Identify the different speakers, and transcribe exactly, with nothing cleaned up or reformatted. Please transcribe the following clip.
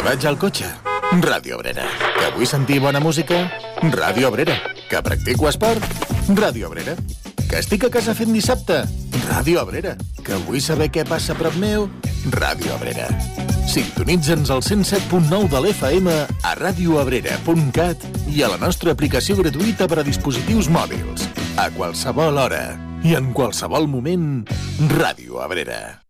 Speaker 1: vaig al cotxe? Ràdio Abrera. Que vull sentir bona música? Ràdio Abrera. Que practico esport? Ràdio Abrera. Que estic a casa fent dissabte? Ràdio Abrera. Que vull saber què passa a prop meu? Ràdio Abrera. Sintonitza'ns al cent set punt nou de l'F M a radioabrera punt cat i a la nostra aplicació gratuïta per a dispositius mòbils. A qualsevol hora i en qualsevol moment, Ràdio Abrera.